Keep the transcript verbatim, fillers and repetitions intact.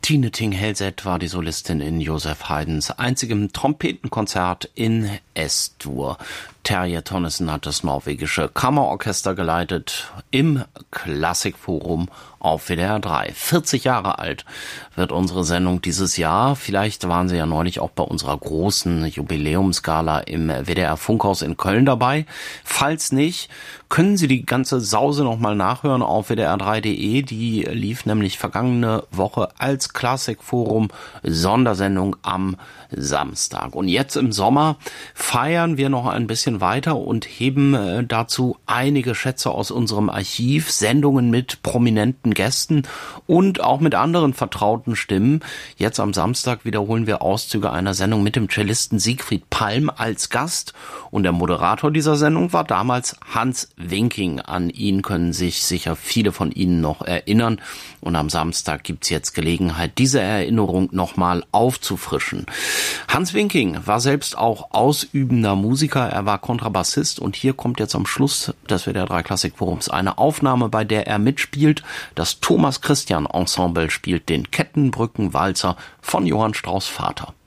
Tine Thing-Helseth war die Solistin in Joseph Haydns einzigem Trompetenkonzert in S-Dur. Terje Tonnesen hat das norwegische Kammerorchester geleitet im Klassikforum auf W D R drei. vierzig Jahre alt wird unsere Sendung dieses Jahr. Vielleicht waren Sie ja neulich auch bei unserer großen Jubiläumsgala im W D R Funkhaus in Köln dabei. Falls nicht, können Sie die ganze Sause nochmal nachhören auf W D R drei Punkt de. Die lief nämlich vergangene Woche als Klassikforum Sondersendung am Samstag. Und jetzt im Sommer feiern wir noch ein bisschen weiter und heben äh, dazu einige Schätze aus unserem Archiv, Sendungen mit prominenten Gästen und auch mit anderen vertrauten Stimmen. Jetzt am Samstag wiederholen wir Auszüge einer Sendung mit dem Cellisten Siegfried Palm als Gast. Und der Moderator dieser Sendung war damals Hans Winking. An ihn können sich sicher viele von Ihnen noch erinnern. Und am Samstag gibt's jetzt Gelegenheit, diese Erinnerung nochmal aufzufrischen. Hans Winking war selbst auch ausübender Musiker. Er war Kontrabassist. Und hier kommt jetzt am Schluss des W D R drei Klassikforums eine Aufnahme, bei der er mitspielt. Das Thomas Christian Ensemble spielt den Kettenbrückenwalzer von Johann Strauss Vater.